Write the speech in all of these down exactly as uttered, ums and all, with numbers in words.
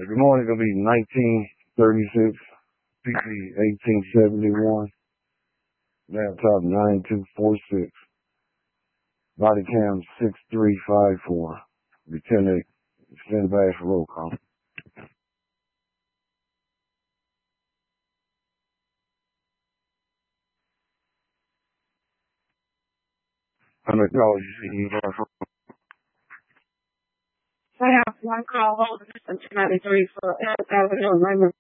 Good morning. It'll be nineteen thirty-six, P C eighteen seventy-one, laptop nine two four six, body cam six three five four. Lieutenant, stand by for roll call. How many calls you see you got from? I have one call hold on two ninety-three for Avenue Raymond.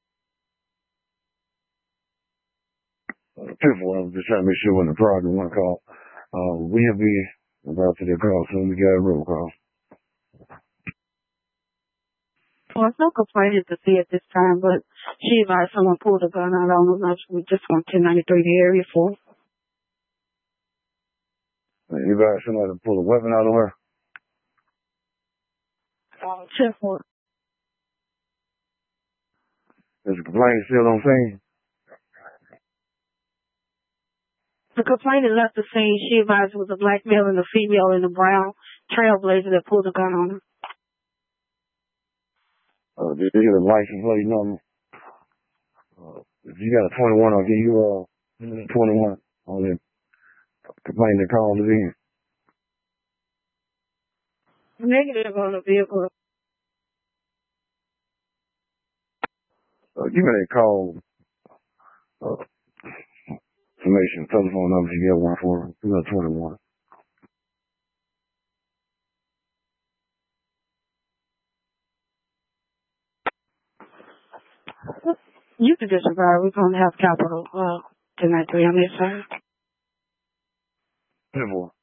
People, I was just trying to make sure when the project one call. Uh, we'll be about to the call soon. We got a roll call. Well, it's no complaint to see at this time, but she advised someone pulled a gun out on us. We just want ten ninety-three the area for. Anybody, somebody pull a weapon out of her? Uh, check for it. Is the complaint still on scene? The complainant left the scene. She advised it was a black male and a female in a brown trailblazer that pulled a gun on her. Uh, did they get a license plate number? Uh, if you got a twenty-one, I'll give you uh twenty-one on the complaint that called it in. Negative on the vehicle. Uh, you may call uh, information, telephone number, you get one for two twenty-one. You can disregard. We're going to have capital uh, ten ninety-three on this side. People.